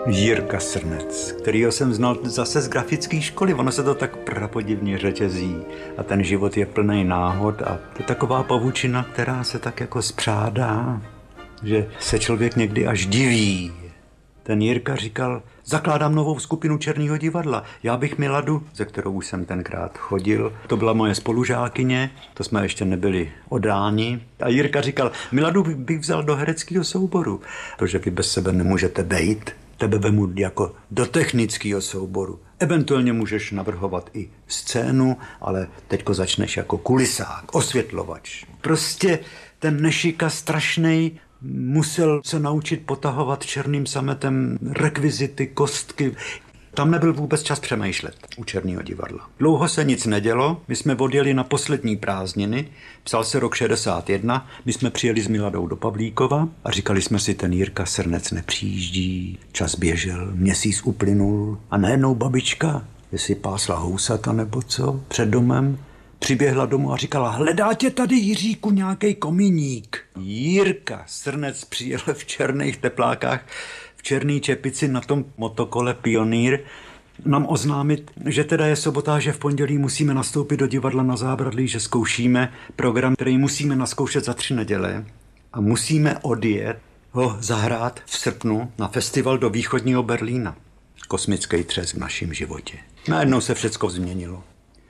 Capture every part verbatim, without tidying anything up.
Jirka Srnec, kterýho jsem znal zase z grafické školy. Ono se to tak prapodivně řetězí a ten život je plný náhod a to je taková pavučina, která se tak jako spřádá, že se člověk někdy až diví. Ten Jirka říkal, zakládám novou skupinu Černého divadla. Já bych Miladu, ze kterou už jsem tenkrát chodil, to byla moje spolužákyně, to jsme ještě nebyli oddáni. A Jirka říkal, Miladu bych vzal do hereckého souboru, protože vy bez sebe nemůžete bejt. Tebe vemu jako do technického souboru. Eventuálně můžeš navrhovat i scénu, ale teďko začneš jako kulisák, osvětlovač. Prostě ten Nešika strašnej musel se naučit potahovat černým sametem rekvizity, kostky. Tam nebyl vůbec čas přemýšlet u Černého divadla. Dlouho se nic nedělo, my jsme odjeli na poslední prázdniny, psal se rok šedesát jedna, my jsme přijeli s Miladou do Pavlíkova a říkali jsme si, ten Jirka Srnec nepřijíždí, čas běžel, měsíc uplynul a najednou babička, jestli pásla housata nebo co, před domem, přiběhla domů a říkala, hledá tě tady, Jiříku, nějaký kominík. Jirka Srnec přijel v černých teplákách, v černý čepici na tom motokole Pionýr nám oznámit, že teda je sobota, že v pondělí musíme nastoupit do divadla Na Zábradlí, že zkoušíme program, který musíme naskoušet za tři neděle a musíme odjet ho zahrát v srpnu na festival do východního Berlína. Kosmický třesk v našem životě. Najednou se všecko změnilo.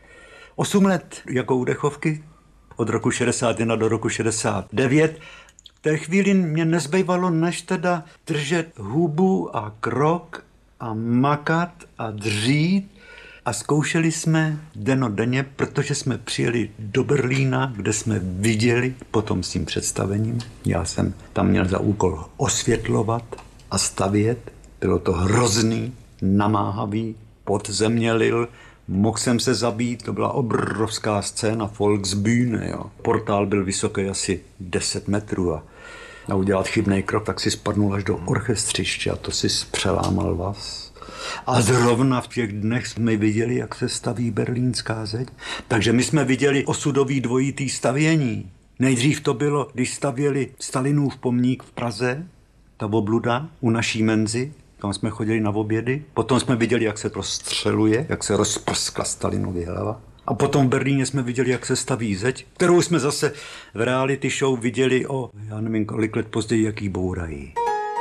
Osm let jako u Dechovky, od roku šedesát jedna do roku šedesát devět. V té chvíli mě nezbývalo, než teda držet hubu a krok a makat a dřít. A zkoušeli jsme dennodenně, protože jsme přijeli do Berlína, kde jsme viděli potom s tím představením. Já jsem tam měl za úkol osvětlovat a stavět. Bylo to hrozný, namáhavý, pot země lil. Mohl jsem se zabít, to byla obrovská scéna, Volksbühne, jo. Portál byl vysoký asi deset metrů a, a udělat chybný krok, tak si spadnul až do orchestřiště a to si přelámal vás. A zrovna v těch dnech jsme viděli, jak se staví berlínská zeď. Takže my jsme viděli osudový dvojitý stavění. Nejdřív to bylo, když stavěli Stalinův pomník v Praze, ta obluda u naší Menzy, tam jsme chodili na obědy, potom jsme viděli, jak se rozstřeluje, jak se rozprskla Stalinově hlava. A potom v Berlíně jsme viděli, jak se staví zeď, kterou jsme zase v reality show viděli o, já nevím, kolik let později, jak jí bourají.